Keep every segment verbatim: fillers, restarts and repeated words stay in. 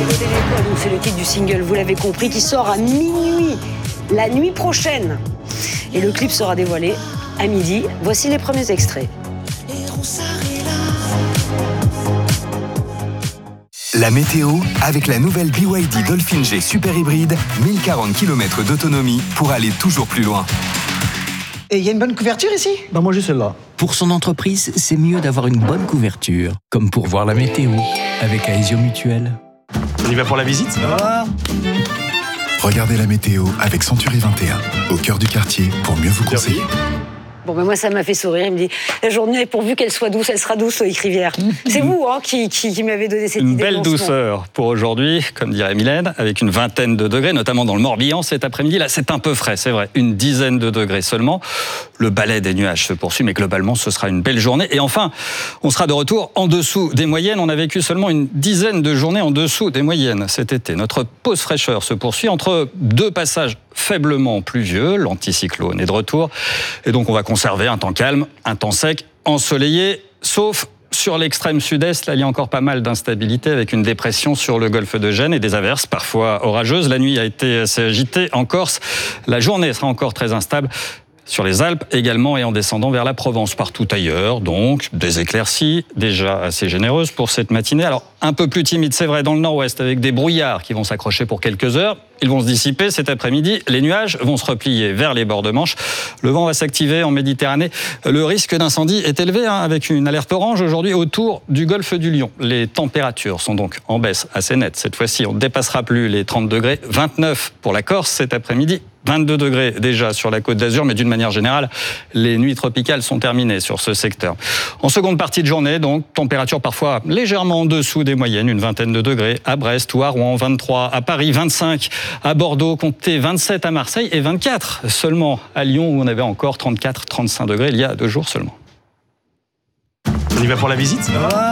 Donc c'est le titre du single, vous l'avez compris, qui sort à minuit, la nuit prochaine. Et le clip sera dévoilé à midi. Voici les premiers extraits. La météo avec la nouvelle B Y D Dolphin G Super Hybride, mille quarante kilomètres d'autonomie pour aller toujours plus loin. Et il y a une bonne couverture ici ? Bah moi j'ai celle-là. Pour son entreprise, c'est mieux d'avoir une bonne couverture, comme pour voir la météo avec Aesio Mutuel. On y va pour la visite ? Ah. Regardez la météo avec Century vingt et un, au cœur du quartier pour mieux vous conseiller. Bon, ben moi, ça m'a fait sourire. Il me dit, la journée, pourvu qu'elle soit douce, elle sera douce, Loïc Rivière. C'est vous hein, qui, qui, qui m'avez donné cette une idée. Une belle douceur pour aujourd'hui, comme dirait Mylène, avec une vingtaine de degrés, notamment dans le Morbihan cet après-midi. Là, c'est un peu frais, c'est vrai. Une dizaine de degrés seulement. Le balai des nuages se poursuit, mais globalement, ce sera une belle journée. Et enfin, on sera de retour en dessous des moyennes. On a vécu seulement une dizaine de journées en dessous des moyennes cet été. Notre pause fraîcheur se poursuit entre deux passages faiblement pluvieux. L'anticyclone est de retour. Et donc, on va conserver un temps calme, un temps sec, ensoleillé, sauf sur l'extrême sud-est. Là, il y a encore pas mal d'instabilité avec une dépression sur le golfe de Gênes et des averses parfois orageuses. La nuit a été assez agitée en Corse. La journée sera encore très instable sur les Alpes également et en descendant vers la Provence. Partout ailleurs, donc, des éclaircies déjà assez généreuses pour cette matinée. Alors, un peu plus timide, c'est vrai, dans le nord-ouest, avec des brouillards qui vont s'accrocher pour quelques heures. Ils vont se dissiper cet après-midi. Les nuages vont se replier vers les bords de Manche. Le vent va s'activer en Méditerranée. Le risque d'incendie est élevé, hein, avec une alerte orange aujourd'hui autour du golfe du Lion. Les températures sont donc en baisse assez nette. Cette fois-ci, on ne dépassera plus les trente degrés. vingt-neuf pour la Corse cet après-midi. vingt-deux degrés déjà sur la Côte d'Azur, mais d'une manière générale, les nuits tropicales sont terminées sur ce secteur. En seconde partie de journée, donc, température parfois légèrement en dessous des moyennes, une vingtaine de degrés à Brest ou à Rouen, vingt-trois à Paris, vingt-cinq à Bordeaux, comptez vingt-sept à Marseille et vingt-quatre seulement à Lyon où on avait encore trente-quatre à trente-cinq degrés il y a deux jours seulement. On y va pour la visite ? Ah.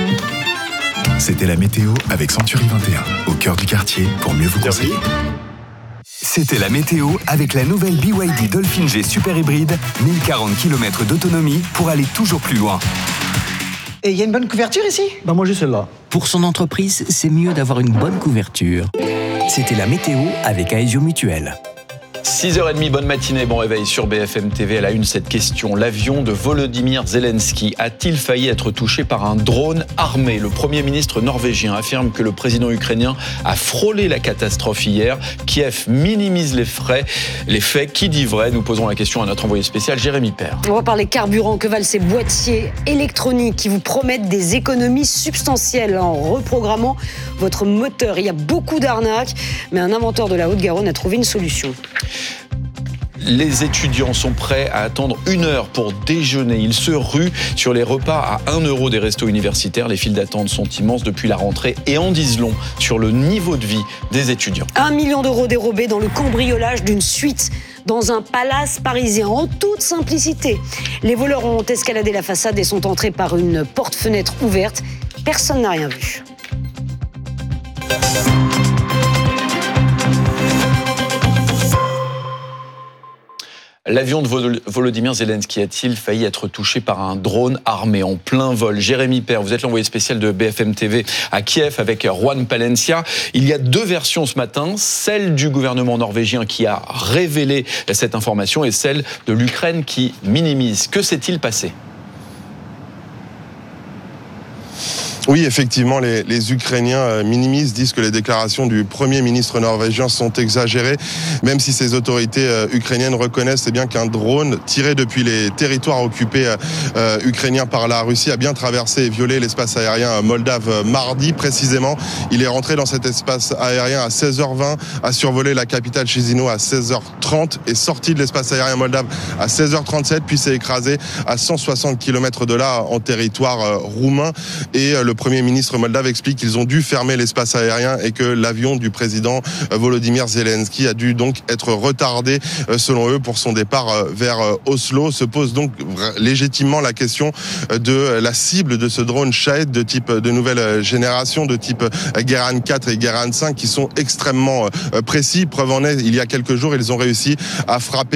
C'était la météo avec Century vingt et un, au cœur du quartier pour mieux vous conseiller. C'était la météo avec la nouvelle B Y D Dolphin G Super Hybride, mille quarante kilomètres d'autonomie pour aller toujours plus loin. Et il y a une bonne couverture ici ? Bah moi j'ai celle-là. Pour son entreprise, c'est mieux d'avoir une bonne couverture. C'était la météo avec Aesio Mutuel. six heures trente, bonne matinée, bon réveil sur B F M T V. À la une, cette question. L'avion de Volodymyr Zelensky a-t-il failli être touché par un drone armé ? Le Premier ministre norvégien affirme que le président ukrainien a frôlé la catastrophe hier. Kiev minimise les frais, les faits. Qui dit vrai ? Nous posons la question à notre envoyé spécial, Jérémy Père. On va parler carburant. Que valent ces boîtiers électroniques qui vous promettent des économies substantielles en reprogrammant votre moteur ? Il y a beaucoup d'arnaques, mais un inventeur de la Haute-Garonne a trouvé une solution. Les étudiants sont prêts à attendre une heure pour déjeuner. Ils se ruent sur les repas à un euro des restos universitaires. Les files d'attente sont immenses depuis la rentrée et en disent long sur le niveau de vie des étudiants. Un million d'euros dérobés dans le cambriolage d'une suite dans un palace parisien, en toute simplicité. Les voleurs ont escaladé la façade et sont entrés par une porte-fenêtre ouverte. Personne n'a rien vu. L'avion de Volodymyr Zelensky a-t-il failli être touché par un drone armé en plein vol ? Jérémy Père, vous êtes l'envoyé spécial de B F M T V à Kiev avec Juan Palencia. Il y a deux versions ce matin, celle du gouvernement norvégien qui a révélé cette information et celle de l'Ukraine qui minimise. Que s'est-il passé ? Oui, effectivement, les, les Ukrainiens minimisent, disent que les déclarations du Premier ministre norvégien sont exagérées, même si ces autorités euh, ukrainiennes reconnaissent eh bien, qu'un drone tiré depuis les territoires occupés euh, ukrainiens par la Russie a bien traversé et violé l'espace aérien moldave mardi. Précisément, il est rentré dans cet espace aérien à seize heures vingt, a survolé la capitale Chisinau à seize heures trente, est sorti de l'espace aérien moldave à seize heures trente-sept, puis s'est écrasé à cent soixante kilomètres de là en territoire euh, roumain. Et euh, le Premier ministre moldave explique qu'ils ont dû fermer l'espace aérien et que l'avion du président Volodymyr Zelensky a dû donc être retardé, selon eux, pour son départ vers Oslo. Se pose donc légitimement la question de la cible de ce drone Shahed de type de nouvelle génération, de type Guéran quatre et Guéran cinq, qui sont extrêmement précis. Preuve en est, il y a quelques jours, ils ont réussi à frapper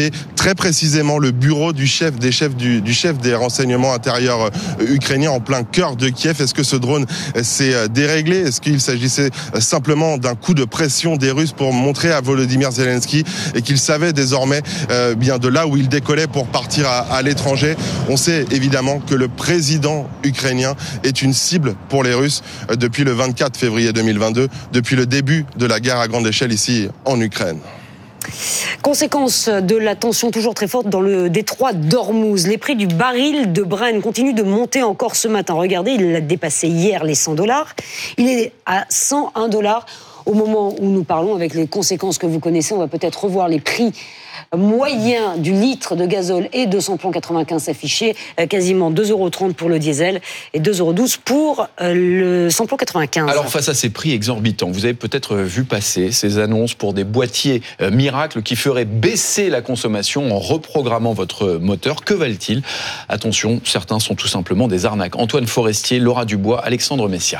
très précisément le bureau du chef des chefs du, du chef des renseignements intérieurs ukrainiens en plein cœur de Kiev. Est-ce que ce drone s'est déréglé? Est-ce qu'il s'agissait simplement d'un coup de pression des Russes pour montrer à Volodymyr Zelensky et qu'il savait désormais euh, bien de là où il décollait pour partir à, à l'étranger? On sait évidemment que le président ukrainien est une cible pour les Russes depuis le vingt-quatre février deux mille vingt-deux, depuis le début de la guerre à grande échelle ici en Ukraine. Conséquence de la tension toujours très forte dans le détroit d'Ormuz. Les prix du baril de Brent continuent de monter encore ce matin. Regardez, il a dépassé hier les cent dollars. Il est à cent un dollars au moment où nous parlons. Avec les conséquences que vous connaissez, on va peut-être revoir les prix moyens du litre de gazole et de samplon quatre-vingt-quinze s'afficher, quasiment deux euros trente pour le diesel et deux euros douze pour le samplon quatre-vingt-quinze. Alors face à ces prix exorbitants, vous avez peut-être vu passer ces annonces pour des boîtiers euh, miracles qui feraient baisser la consommation en reprogrammant votre moteur. Que valent-ils? Attention, certains sont tout simplement des arnaques. Antoine Forestier, Laura Dubois, Alexandre Messia.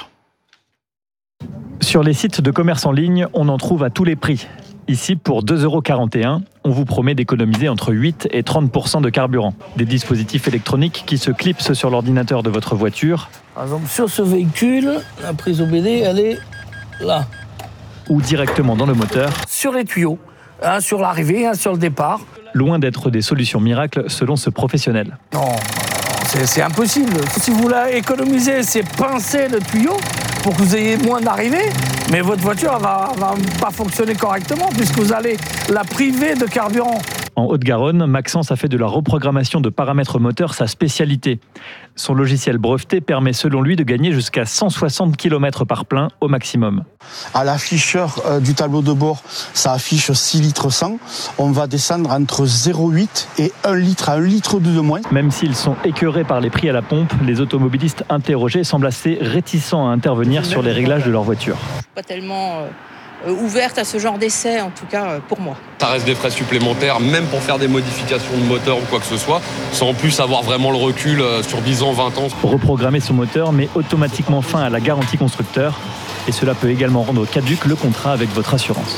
Sur les sites de commerce en ligne, on en trouve à tous les prix. Ici, pour deux euros quarante et un, on vous promet d'économiser entre huit et trente pour cent de carburant. Des dispositifs électroniques qui se clipsent sur l'ordinateur de votre voiture. Par exemple, sur ce véhicule, la prise O B D, elle est là. Ou directement dans le moteur. Sur les tuyaux, un sur l'arrivée, un sur le départ. Loin d'être des solutions miracles selon ce professionnel. Non, c'est, c'est impossible. Si vous voulez économiser, c'est pincer le tuyau pour que vous ayez moins d'arrivées, mais votre voiture ne va, va pas fonctionner correctement puisque vous allez la priver de carburant. En Haute-Garonne, Maxence a fait de la reprogrammation de paramètres moteurs sa spécialité. Son logiciel breveté permet selon lui de gagner jusqu'à cent soixante kilomètres par plein au maximum. À l'afficheur euh, du tableau de bord, ça affiche six litres cent. On va descendre entre zéro virgule huit et un litre à un litre de moins. Même s'ils sont écœurés par les prix à la pompe, les automobilistes interrogés semblent assez réticents à intervenir sur les réglages de leur voiture. Je suis pas tellement euh, ouverte à ce genre d'essai, en tout cas euh, pour moi. Ça reste des frais supplémentaires, même pour faire des modifications de moteur ou quoi que ce soit, sans en plus avoir vraiment le recul sur dix ans, vingt ans. Reprogrammer son moteur met automatiquement fin à la garantie constructeur et cela peut également rendre caduc le contrat avec votre assurance.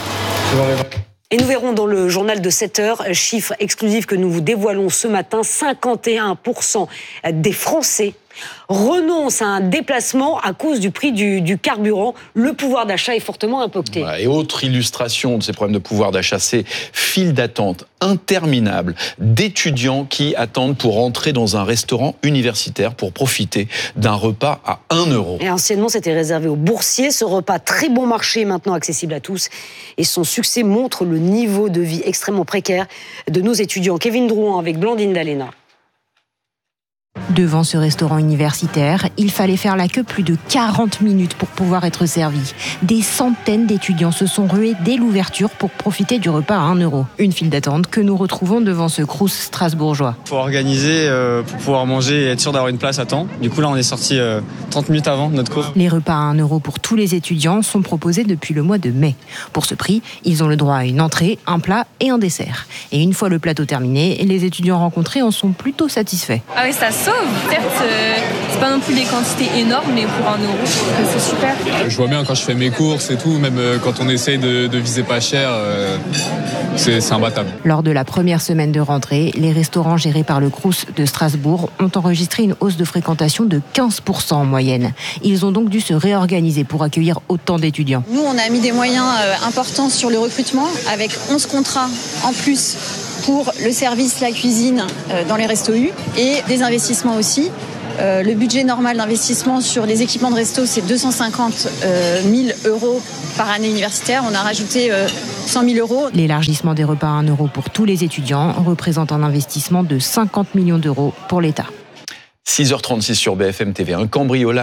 Et nous verrons dans le journal de sept heures, chiffre exclusif que nous vous dévoilons ce matin, cinquante et un pour cent des Français renoncent à un déplacement à cause du prix du, du carburant. Le pouvoir d'achat est fortement impacté. Voilà. Et autre illustration de ces problèmes de pouvoir d'achat, c'est file d'attente interminable d'étudiants qui attendent pour entrer dans un restaurant universitaire pour profiter d'un repas à un euro. Et anciennement, c'était réservé aux boursiers. Ce repas très bon marché est maintenant accessible à tous. Et son succès montre le niveau de vie extrêmement précaire de nos étudiants. Kevin Drouin avec Blandine Dalena. Devant ce restaurant universitaire, il fallait faire la queue plus de quarante minutes pour pouvoir être servi. Des centaines d'étudiants se sont rués dès l'ouverture pour profiter du repas à un euro. Une file d'attente que nous retrouvons devant ce Crous strasbourgeois. Il faut organiser euh, pour pouvoir manger et être sûr d'avoir une place à temps. Du coup là on est sorti euh, trente minutes avant notre cours. Les repas à un euro pour tous les étudiants sont proposés depuis le mois de mai. Pour ce prix, ils ont le droit à une entrée, un plat et un dessert. Et une fois le plateau terminé, les étudiants rencontrés en sont plutôt satisfaits. Ah oui, ça sauve. Certes, euh, c'est pas non plus des quantités énormes, mais pour un euro, je trouve que c'est super. Je vois bien quand je fais mes courses et tout, même euh, quand on essaye de, de viser pas cher, euh, c'est, c'est imbattable. Lors de la première semaine de rentrée, les restaurants gérés par le Crous de Strasbourg ont enregistré une hausse de fréquentation de quinze pour cent en moyenne. Ils ont donc dû se réorganiser pour accueillir autant d'étudiants. Nous, on a mis des moyens euh, importants sur le recrutement, avec onze contrats en plus pour le service, la cuisine euh, dans les restos U et des investissements aussi. Euh, le budget normal d'investissement sur les équipements de resto, c'est deux cent cinquante mille euros par année universitaire. On a rajouté euh, cent mille euros. L'élargissement des repas à un euro pour tous les étudiants représente un investissement de cinquante millions d'euros pour l'État. six heures trente-six sur B F M T V. Un cambriolage